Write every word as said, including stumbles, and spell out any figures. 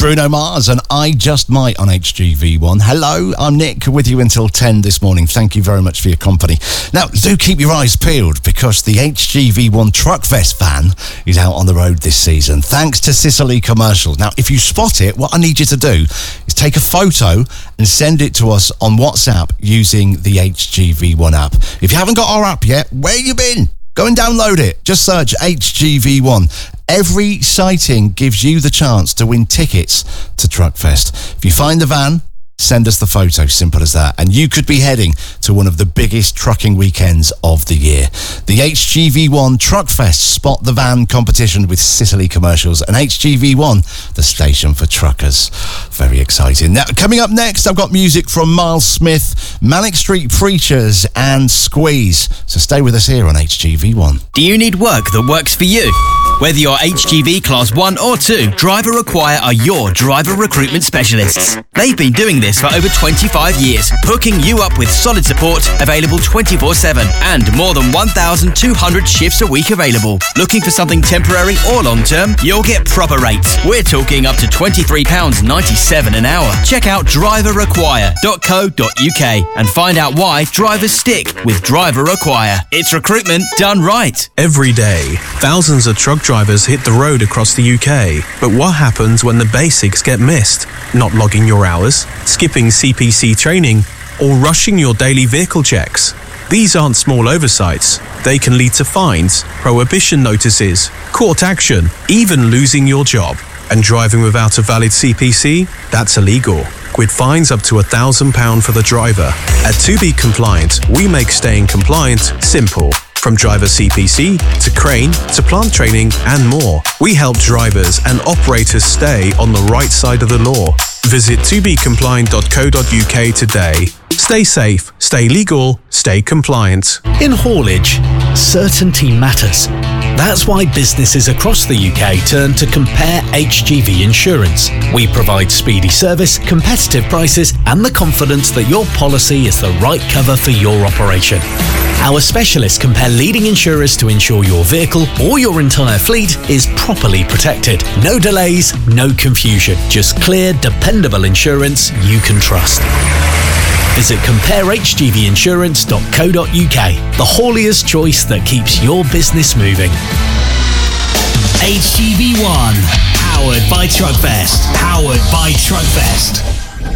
Bruno Mars and I Just Might on H G V one. Hello, I'm Nick with you until ten this morning. Thank you very much for your company. Now, do keep your eyes peeled because the H G V one Truckfest van is out on the road this season thanks to Sicily Commercials. Now, if you spot it, what I need you to do is take a photo and send it to us on WhatsApp using the H G V one app. If you haven't got our app yet, where you been? Go and download it. Just search H G V one. Every sighting gives you the chance to win tickets to Truckfest. If you find the van, send us the photo, simple as that. And you could be heading to one of the biggest trucking weekends of the year. The H G V one Truckfest Spot the Van competition with Sicily Commercials and H G V one, the station for truckers. Very exciting. Now, coming up next, I've got music from Miles Smith, Manic Street Preachers and Squeeze. So stay with us here on H G V one. Do you need work that works for you? Whether you're H G V Class one or two, Driver Acquire are your driver recruitment specialists. They've been doing this for over twenty-five years, hooking you up with solid support, available twenty-four seven, and more than one thousand two hundred shifts a week available. Looking for something temporary or long-term? You'll get proper rates. We're talking up to twenty-three pounds ninety-seven an hour. Check out driver acquire dot co dot uk and find out why drivers stick with Driver Acquire. It's recruitment done right. Every day, thousands of truck drivers hit the road across the U K. But what happens when the basics get missed? Not logging your hours, skipping C P C training, or rushing your daily vehicle checks. These aren't small oversights. They can lead to fines, prohibition notices, court action, even losing your job. And driving without a valid C P C? That's illegal, with fines up to one thousand pounds for the driver. At To Be Compliant, we make staying compliant simple. From driver C P C, to crane, to plant training, and more. We help drivers and operators stay on the right side of the law. Visit to be compliant dot co dot uk today. Stay safe, stay legal, stay compliant. In haulage, certainty matters. That's why businesses across the U K turn to Compare H G V Insurance. We provide speedy service, competitive prices, and the confidence that your policy is the right cover for your operation. Our specialists compare leading insurers to ensure your vehicle or your entire fleet is properly protected. No delays, no confusion. Just clear, dependable insurance you can trust. Visit compare h g v insurance dot co dot uk, the haulier's choice that keeps your business moving. H G V one, powered by Truckfest. Powered by Truckfest.